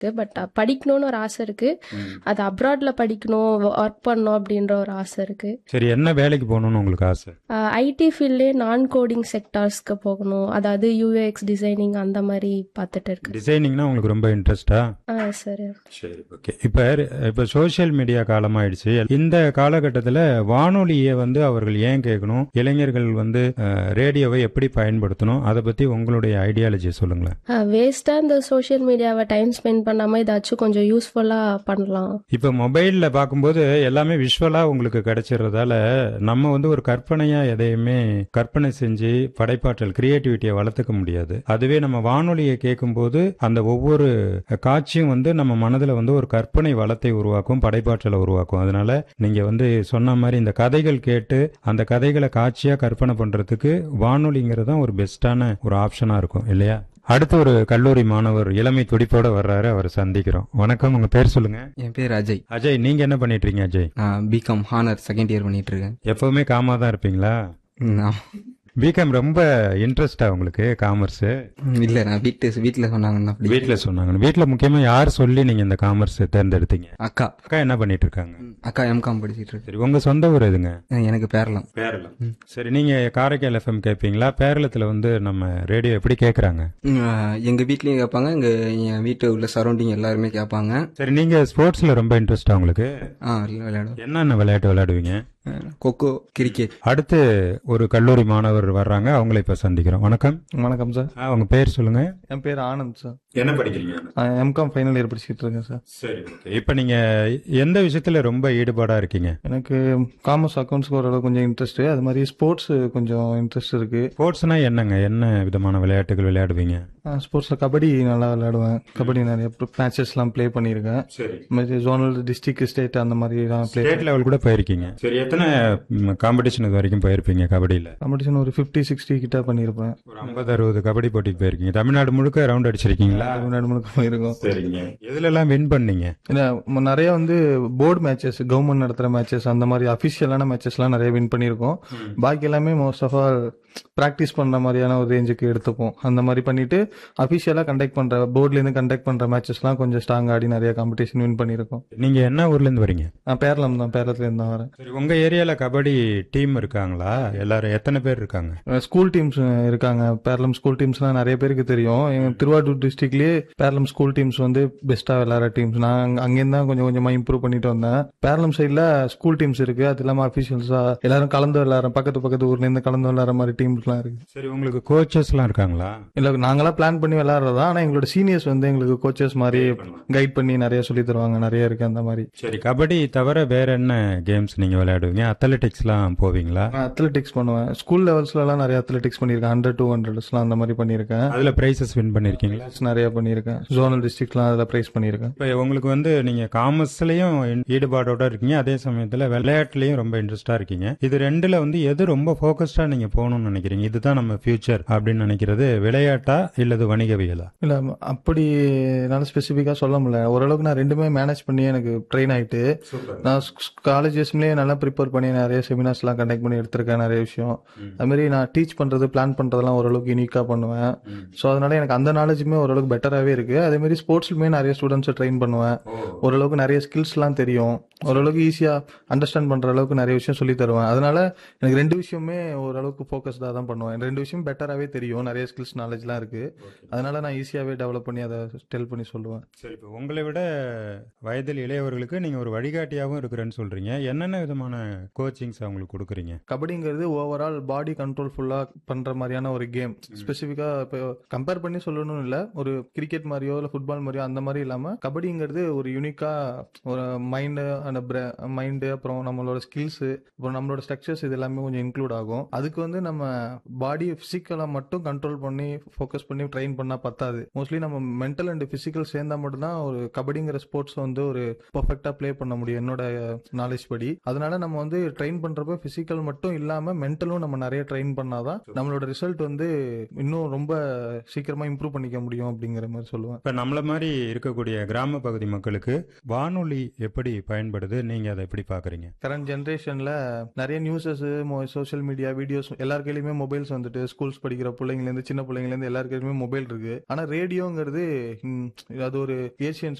இருக்கு. பட் படிக்கணும்னு ஒரு ஆசை இருக்கு. அது அப்ராட்ல படிக்கணும், ஒர்க் பண்ணணும் அப்படின்ற ஒரு ஆசை இருக்கு. சரி, என்ன வேலைக்கு போகணும்னு உங்களுக்கு ஆசை? ஐடி ஃபீல்ட்லேயே நான் கோடிங் செக்டார்ஸ்க்கு போகணும். அதாவது யூஎக்ஸ் டிசைனிங் அந்த மாதிரி பார்த்துட்டு இருக்கு. டிசைனிங்னா உங்களுக்கு ரொம்ப இன்ட்ரெஸ்டா? சரி. சரி, ஓகே. இப்போ சோஷியல் மீடியா காலமாயிடுச்சு. இந்த காலகட்டத்தில் வானொலியை அவர்கள் ஏன் கேட்கணும், இளைஞர்கள் ரேடியோவை எப்படி பயன்படுத்தணும், அதை பத்தி உங்களுடைய ஐடியாலஜி சொல்லுங்களேன். வேஸ்டா இந்த சோஷியல் மீடியாவை டைம் ஸ்பெண்ட் பண்ணாம ஏதாச்சும் கொஞ்சம் யூஸ்ஃபுல்லா பண்ணலாம். இப்போ மொபைல்ல பார்க்கும்போது எல்லாமே விஷுவலா உங்களுக்கு கிடைச்சிடுறதால நம்ம ஒரு கற்பனையா எதையுமே கற்பனை செஞ்சு படைப்பாற்றல் கிரியேட்டிவிட்டியை வளர்த்துக்க முடியாது. அதுவே நம்ம வானொலியை கேட்கும்போது அந்த ஒவ்வொரு காட்சியும் நம்ம மனதில் ஒரு கற்பனை வளத்தை உருவாக்கும், படைப்பாற்றலை உருவாக்கும். அதனால நீங்க சொன்ன மாதிரி இந்த கதைகள் கேட்டு அந்த கதைகளை காட்சியா கற்பனை பண்றதுக்கு வானொலிங்கிறது ஒரு பெஸ்டான ஒரு ஆப்ஷனா இருக்கும் இல்லையா? அடுத்து ஒரு கல்லூரி மாணவர் இளமை துடிப்போட வர்றாரு, அவர் சந்திக்கிறோம். வணக்கம், உங்க பேர் சொல்லுங்க. என் பேர் அஜய். அஜய், நீங்க என்ன பண்ணிட்டு இருக்கீங்க? Ajay, BCom honour second year பண்ணிட்டு இருக்கேன். எப்பவுமே காமா தான் இருப்பீங்களா? பிகாம் ரொம்ப இன்ட்ரெஸ்டா உங்களுக்கு காமர்ஸ்? இல்ல, நான் வீட்டுல சொன்னாங்க. வீட்டுல முக்கியமா யார் சொல்லி நீங்க இந்த காமர்ஸ் தேர்ந்தெடுத்தீங்க? அக்கா. அக்கா என்ன பண்ணிட்டு இருக்காங்க? அக்கா எம்காம் படிச்சிட்டு இருக்கு. சரி, உங்க சொந்த ஊர் எதுங்க? எனக்கு பேரளம். சரி, நீங்க காரைக்கால் எஃப்எம் கேட்பீங்களா? பேரளத்துல நம்ம ரேடியோ எப்படி கேக்குறாங்க? எங்க வீட்லயும் கேட்பாங்க, என் வீட்டு உள்ள சரௌண்டிங் எல்லாருமே கேட்பாங்க. சரி, நீங்க ஸ்போர்ட்ஸ்ல ரொம்ப இன்ட்ரெஸ்டா உங்களுக்கு? விளையாடுவோம். என்னென்ன விளையாட்டு விளையாடுவீங்க? கொக்கோ, கிரிக்கெட். அடுத்து ஒரு கல்லூரி மாணவர் வர்றாங்க, அவங்களை இப்ப சந்திக்கிறோம். வணக்கம். வணக்கம் சார். உங்க பேர் சொல்லுங்க. என் பேர் ஆனந்த் சார். என்ன படிக்கிறீங்க? எம்காம் ஃபைனல் இயர் படிச்சுட்டு இருக்கேன் சார். சரி, இப்ப நீங்க எந்த விஷயத்துல ரொம்ப ஈடுபாடா இருக்கீங்க? எனக்கு காமர்ஸ் அக்கௌண்ட்ஸ்க்கு ஓரளவு கொஞ்சம் இன்ட்ரெஸ்ட், அது மாதிரி ஸ்போர்ட்ஸ் கொஞ்சம் இன்ட்ரெஸ்ட் இருக்கு. ஸ்போர்ட்ஸ்னா என்னங்க, என்ன விதமான விளையாட்டுகள் விளையாடுவீங்க? ஸ்போர்ட்ஸ்ல கபடி நல்லா விளையாடுவேன். கபடி நிறைய மேட்சஸ் எல்லாம் பிளே பண்ணிருக்கேன். ஜோனல், டிஸ்ட்ரிக்ட், ஸ்டேட் அந்த மாதிரி ஸ்டேட் லெவல் கூட போயிருக்கீங்க. சரி, எத்தனை காம்படிஷன் இது வரைக்கும் போயிருப்பீங்க கபடியில? காம்படிஷன் ஒரு 50-60 கிட்ட பண்ணிருப்பேன். ஒரு 50-60 கபடி போட்டிக்கு போயிருக்கீங்க. தமிழ்நாடு முழுக்க ரவுண்ட் அடிச்சிருக்கீங்களா? தமிழ்நாடு முழுக்க போயிருக்கோம். சரிங்க. எதுல எல்லாம் வின் பண்ணீங்க? நிறைய போர்டு மேட்சஸ், கவர்மெண்ட் நடத்துற மேட்சஸ், அந்த மாதிரி அபிஷியலான மேட்சஸ் எல்லாம் நிறைய வின் பண்ணிருக்கோம். பாக்கி எல்லாமே மோஸ்ட் ஆஃப் ஆல் பிராக்டிஸ் பண்ற மாதிரியான ஒரு ரேஞ்சுக்கு எடுத்துப்போம். அந்த மாதிரி பண்ணிட்டு அபிஷியலா கண்டக்ட் பண்ற, போர்ட்ல இருந்து கண்டக்ட் பண்ற மேட்சஸ் எல்லாம் கொஞ்சம் ஸ்ட்ராங் ஆடி நிறைய காம்படிஷன் வின் பண்ணிருக்கோம். நீங்க என்ன ஊர்ல இருந்து வரீங்க? நான் பேரளம் தான், பேரளத்துல இருந்து தான் வரேன். சரி, உங்க ஏரியால கபடி டீம் இருக்காங்களா? எல்லாரும் எத்தனை பேர் இருக்காங்க? ஸ்கூல் டீம்ஸ் இருக்காங்க. பேரளம் ஸ்கூல் டீம்ஸ்லாம் நிறைய பேருக்கு தெரியும். எங்க திருவாரூர் டிஸ்ட்ரிக்ட்லயே பேரளம் ஸ்கூல் டீம்ஸ் பெஸ்டா விளையாடுற டீம்ஸ். நான் அங்கேருந்து தான் கொஞ்சம் கொஞ்சமா இம்ப்ரூவ் பண்ணிட்டு வந்தேன். பேரளம் சைட்ல ஸ்கூல் டீம்ஸ் இருக்கு. அது இல்லாம அபிஷியல்ஸா எல்லாரும் கலந்து விளையாடுற, பக்கத்து ஊர்ல இருந்து கலந்து விளையாடுற மாதிரி டீம்ஸ்லாம் இருக்கு. சரி, உங்களுக்கு கோச்சஸ் எல்லாம் இருக்காங்களா? இல்ல, நாங்களா பிளான் பண்ணி விளையாடுறதா. ஆனா எங்களோட சீனியர்ஸ் எங்களுக்கு கோச்சஸ் மாதிரி கைட் பண்ணி நிறைய சொல்லி தருவாங்க. நிறைய இருக்கு அந்த மாதிரி. சரி, கபடி தவிர வேற என்ன கேம்ஸ் நீங்க விளையாடுவீங்க? அத்லெட்டிக்ஸ் எல்லாம் போவீங்களா? அத்லெட்டிக்ஸ் பண்ணுவேன். ஸ்கூல் லெவல்ஸ்ல எல்லாம் நிறைய அத்லெட்டிக்ஸ் பண்ணிருக்கேன். 100-200 அந்த மாதிரி பண்ணிருக்கேன். அதுல பிரைசஸ் வின் பண்ணிருக்கீங்களா? நிறைய பண்ணிருக்கேன். ஜோனல் டிஸ்ட்ரிக்ட்லாம் அதுல பிரைஸ் பண்ணிருக்கேன். இப்ப உங்களுக்கு நீங்க காமர்ஸ்லயும் ஈடுபாடோட இருக்கீங்க, அதே சமயத்துல விளையாட்டுலயும் ரொம்ப இன்ட்ரெஸ்டா இருக்கீங்க. இது ரெண்டுல எது ரொம்ப போக்கஸ்டா நீங்க போகணும்னு நினைக்கிறீங்க? இதுதான் நம்ம ஃபியூச்சர் அப்படின்னு நினைக்கிறது, விளையாட்டா இல்லது வணிகவியலா? இல்ல, அப்படி என்னால ஸ்பெசிபிக்கா சொல்ல முடியல. ஓரளவுக்கு நான் ரெண்டுமே மேனேஜ் பண்ணி எனக்கு ட்ரெயின் ஆயிட்டு, நான் காலேஜஸ்லயே நல்லா ப்ரிப்பேர் பண்ணி நிறைய செமினார்ஸ் எல்லாம் கண்டக்ட் பண்ணி எடுத்திருக்கேன். நிறைய விஷயம் அது மாதிரி நான் டீச் பண்றது, பிளான் பண்றதெல்லாம் ஓரளவுக்கு யூனிக்கா பண்ணுவேன். ஸோ அதனால எனக்கு அந்த நாலேஜுமே ஓரளவுக்கு பெட்டராகவே இருக்கு. அதே மாதிரி ஸ்போர்ட்ஸ்லுமே நிறைய ஸ்டூடெண்ட்ஸை ட்ரெயின் பண்ணுவேன். ஓரளவுக்கு நிறைய ஸ்கில்ஸ்லாம் தெரியும். ஓரளவுக்கு ஈஸியா அண்டர்ஸ்டாண்ட் பண்ற அளவுக்கு நிறைய விஷயம் சொல்லி தருவேன். அதனால எனக்கு ரெண்டு விஷயமே ஓரளவுக்கு ஃபோக்கஸ்டா தான் பண்ணுவேன். ரெண்டு விஷயம் பெட்டராகவே தெரியும். நிறைய ஸ்கில்ஸ் நாலேஜ்லாம் இருக்கு. அதனால நான் ஈஸியாவே டெவலப் பண்ணி அதை டெல் பண்ணி சொல்லுவேன். சரி, இப்போ உங்களை விட வயதில் இளையவர்களுக்கு நீங்க ஒரு வழிகாட்டியாகவும் இருக்கிறேன்னு சொல்றீங்க. என்னென்ன விதமான கோச்சிங்ஸ் அவங்களுக்கு கொடுக்குறீங்க? கபடிங்கிறது ஓவரால் பாடி கண்ட்ரோல் ஃபுல்லா பண்ற மாதிரியான ஒரு கேம். ஸ்பெசிஃபிக்கா இப்போ கம்பேர் பண்ணி சொல்லணும்னு இல்ல, ஒரு கிரிக்கெட் மாதிரியோ இல்ல ஃபுட்பால் மாதிரியோ அந்த மாதிரி இல்லாம கபடிங்கிறது ஒரு யூனிக்கா ஒரு மைண்டு, அப்புறம் நம்மளோட ஸ்கில்ஸ், அப்புறம் நம்மளோட ஸ்ட்ரக்சர்ஸ், இது எல்லாமே கொஞ்சம் இன்க்ளூட் ஆகும். அதுக்கு நம்ம பாடி பிசிக்கலா மட்டும் கண்ட்ரோல் பண்ணி ஃபோக்கஸ் பண்ணி ட்ரெயின் பண்ணா பத்தாது. மோஸ்ட்லி நம்ம மென்டல் அண்ட் பிசிக்கல் சேர்ந்தா மட்டும்தான் ஒரு கபடிங்கிற ஸ்போர்ட்ஸ் ஒரு பெர்ஃபெக்டா ப்ளே பண்ண முடியும், என்னோட நாலேஜ் படி. அதனால நம்ம வந்து ட்ரெயின் பண்றப்ப பிசிக்கல் மட்டும் இல்லாம மென்டலும் நம்ம நிறைய ட்ரெயின் பண்ணாதான் நம்மளோட ரிசல்ட் வந்து இன்னும் ரொம்ப சீக்கிரமா இம்ப்ரூவ் பண்ணிக்க முடியும் அப்படிங்கிற மாதிரி சொல்லுவேன். இப்ப நம்மள மாதிரி இருக்கக்கூடிய கிராம பகுதி மக்களுக்கு வானொலி எப்படி பயன்படுது, நீங்க அதை எப்படி பாக்குறீங்க? கரண்ட் ஜென்ரேஷன்ல நிறைய நியூஸஸ், சோஷியல் மீடியா, வீடியோஸ், எல்லார் கையிலுமே மொபைல்ஸ் வந்துட்டு ஸ்கூல்ஸ் படிக்கிற பிள்ளைங்க இருந்து சின்ன பிள்ளைங்க இருந்து எல்லார் கையிலுமே மொபைல் இருக்கு. ஆனா ரேடியோங்கிறது அது ஒரு ஏசியன்